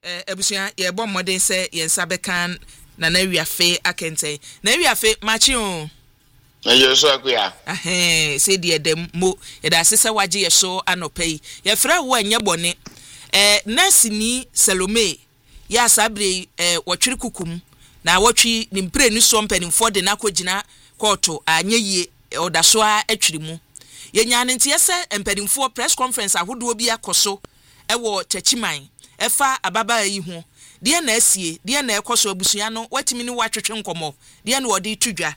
Ebusia ye bɔ mmɔden sɛ yɛnsa bɛkan na wiafe akɛntɛn na wiafe machi o Ayo so akuya say deɛ dem mo yɛda asese wagye yɛ so anɔpa yi yɛfrɛ wo anyɛ bɔne nurse ni Salome ya sabre wɔtwere kukum na wɔtwi ne mpre ni so mpanimfo de na kɔgyina kɔɔto anya yie odaso a atwiri mu yɛnya ne ntie sɛ mpanimfo press conference ahodoɔ bi akɔso ɛwɔ Chachiman efa ababa yi ho de na asie de na ɛkɔso abusua no watimi ni watwetwe nkɔmɔ de na wɔde tudwa